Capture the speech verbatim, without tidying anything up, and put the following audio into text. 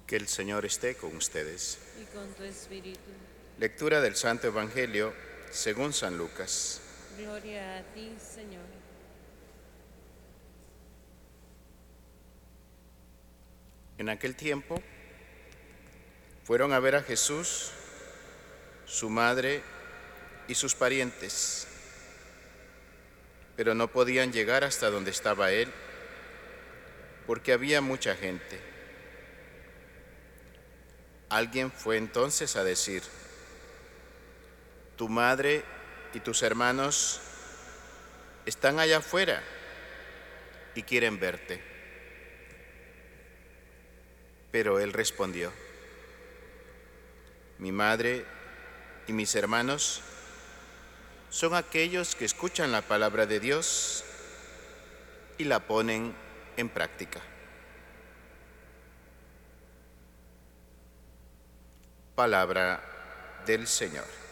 Que el Señor esté con ustedes. Y con tu espíritu. Lectura del Santo Evangelio según San Lucas. Gloria a ti, Señor. En aquel tiempo fueron a ver a Jesús, su madre y sus parientes, pero no podían llegar hasta donde estaba él, porque había mucha gente. Alguien fue entonces a decir: tu madre y tus hermanos están allá afuera y quieren verte. Pero él respondió: mi madre y mis hermanos son aquellos que escuchan la palabra de Dios y la ponen en práctica. Palabra del Señor.